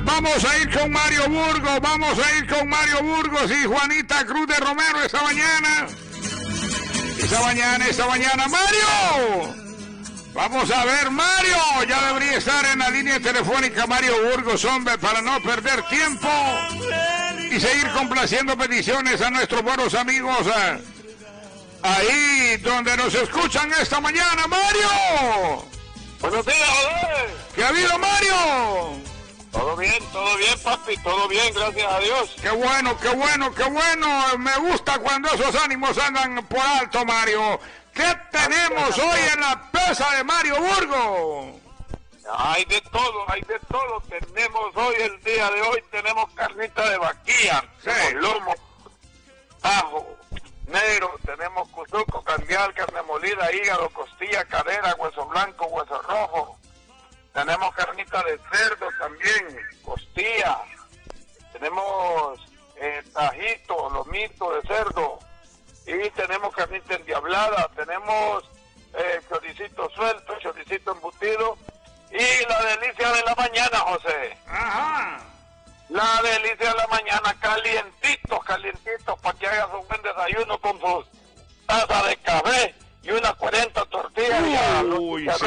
Vamos a ir con Mario Burgos y Juanita Cruz de Romero esta mañana, Mario. Vamos a ver, Mario, ya debería estar en la línea telefónica Mario Burgos, hombre, para no perder tiempo y seguir complaciendo peticiones a nuestros buenos amigos ahí donde nos escuchan esta mañana, Mario. Buenos días, joder. ¿Qué ha habido, Mario? Todo bien, papi, todo bien, gracias a Dios. Qué bueno. Me gusta cuando esos ánimos andan por alto, Mario. ¿Qué tenemos hoy en la pesa de Mario Burgos? Hay de todo. Tenemos hoy, el día de hoy, tenemos carnita de vaquilla, sí, lomo, ajo, negro, tenemos cuzuco, candial, carne molida, hígado, costilla, cadera, hueso blanco, hueso rojo. Tenemos carnita de cerdo también, costilla. Tenemos tajito, lomito de cerdo. Y tenemos carnita endiablada. Tenemos choricito suelto, choricito embutido. Y la delicia de la mañana, José. Ajá. La delicia de la mañana, calientitos, para que hagas un buen desayuno con sus tazas de café y unas 40 tortillas. Uy, sí.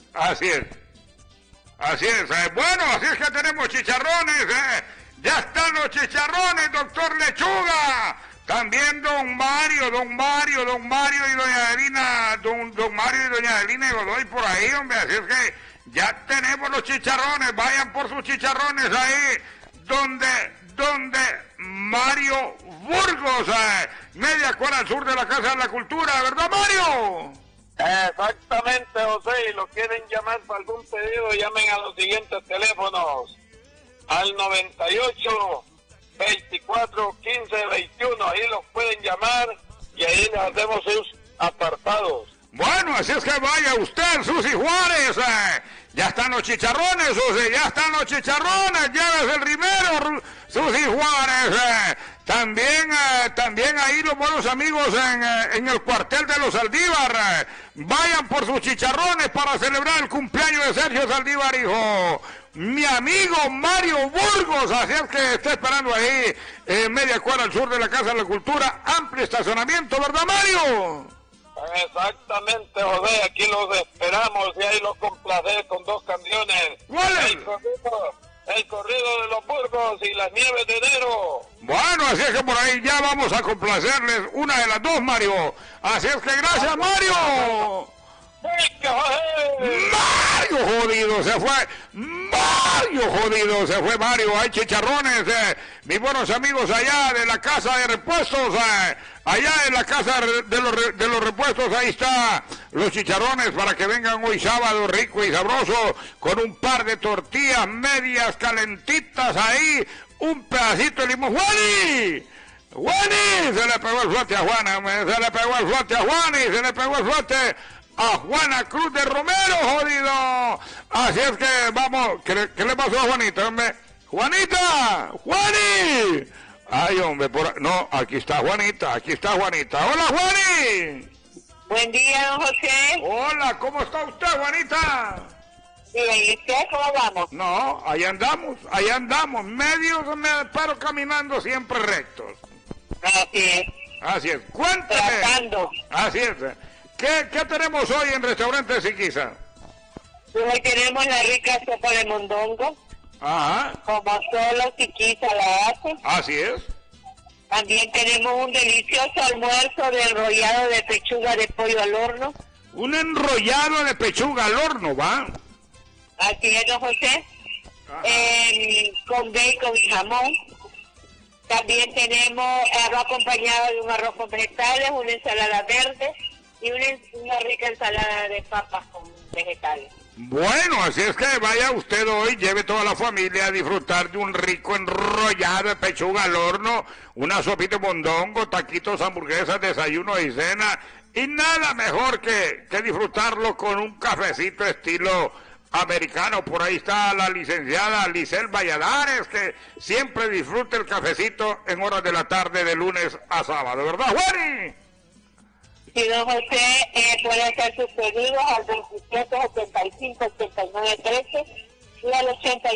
Así es. Bueno, así es que tenemos chicharrones. Ya están los chicharrones, doctor Lechuga. También don Mario y doña Adelina, don Mario y doña Adelina Godoy por ahí, hombre. Así es que ya tenemos los chicharrones. Vayan por sus chicharrones ahí, donde Mario Burgos, media cuadra al sur de la Casa de la Cultura, ¿verdad, Mario? Exactamente, José, y lo quieren llamar para algún pedido, llamen a los siguientes teléfonos, al 98 24 15 21, ahí los pueden llamar y ahí les hacemos sus apartados. Bueno, así es que vaya usted, Susi Juárez, ya están los chicharrones, Susi, ya ves el rimero, Susi Juárez, también ahí los buenos amigos en el cuartel de los Saldívar, vayan por sus chicharrones para celebrar el cumpleaños de Sergio Saldívar, hijo. Mi amigo Mario Burgos, así es que está esperando ahí, media cuadra al sur de la Casa de la Cultura, amplio estacionamiento, ¿verdad, Mario? Exactamente, José, aquí los esperamos y ahí los complacé con dos canciones. ¿Cuáles? El corrido de los Burgos y las nieves de enero. Bueno, así es que por ahí ya vamos a complacerles una de las dos, Mario. Así es que gracias, Mario. Mario jodido se fue, Mario. Hay chicharrones, mis buenos amigos allá de la Casa de Repuestos, allá en la Casa de los Repuestos, ahí está los chicharrones para que vengan hoy sábado rico y sabroso, con un par de tortillas medias calentitas ahí, un pedacito de limón. ¡Juani! Se le pegó el flote a Juana, se le pegó el flote a Juana Cruz de Romero, jodido. Así es que vamos, ¿qué le pasó a Juanita, hombre? ¡Juanita! ¡Juani! Ay, hombre, no, aquí está Juanita. ¡Hola, Juani! Buen día, don José. Hola, ¿cómo está usted, Juanita? Bien, ¿y usted cómo vamos? No, ahí andamos, medios pero caminando siempre rectos. Así es, cuénteme. Tratando. Así es. ¿Qué tenemos hoy en Restaurante Siquisa? Hoy tenemos la rica sopa de mondongo. Ajá. Como solo Siquisa la hace. Así es. También tenemos un delicioso almuerzo de enrollado de pechuga de pollo al horno. Un enrollado de pechuga al horno, ¿va? Así es, don José. Con bacon y jamón. También tenemos arroz acompañado de un arroz con vegetales, una ensalada verde y una rica ensalada de papas con vegetales. Bueno, así es que vaya usted hoy, lleve toda la familia a disfrutar de un rico enrollado de pechuga al horno, una sopita de mondongo, taquitos, hamburguesas, desayuno y cena, y nada mejor que disfrutarlo con un cafecito estilo americano. Por ahí está la licenciada Lisel Valladares, que siempre disfruta el cafecito en horas de la tarde de lunes a sábado, ¿verdad, Juani? Si don José puede hacer sus pedidos al 27 75 89 13 y al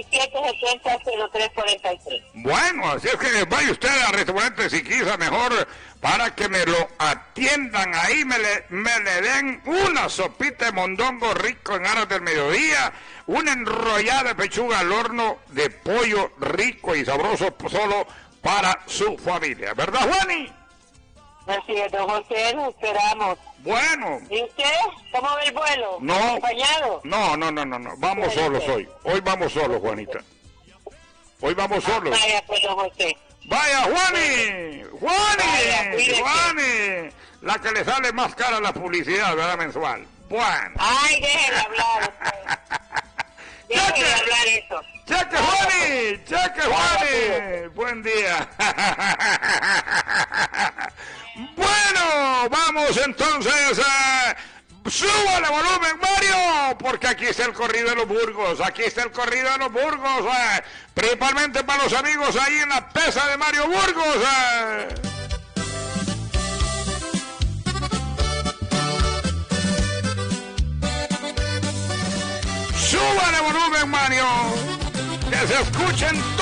8770-0343. Bueno, así es que vaya usted al restaurante Siquisa mejor para que me lo atiendan ahí, me le den una sopita de mondongo rico en aras del mediodía, una enrollada de pechuga al horno de pollo rico y sabroso solo para su familia. ¿Verdad, Juani? Así es, don José, nos esperamos. Bueno. ¿Y usted? ¿Cómo va el vuelo? No. ¿Acompañado? No. Vamos solos hoy. Hoy vamos solos, Juanita. Hoy vamos solos. Vaya, pues, don José. Vaya, Juani. Juani. La que le sale más cara la publicidad, ¿verdad? Mensual. Bueno. Ay, déjele hablar. Déjele hablar eso. Cheque, Juani. Buen día. Bueno, vamos entonces. Súbale volumen, Mario, porque aquí está el corrido de los Burgos. Principalmente para los amigos ahí en la pesa de Mario Burgos. Súbale volumen, Mario. Que se escuchen todos.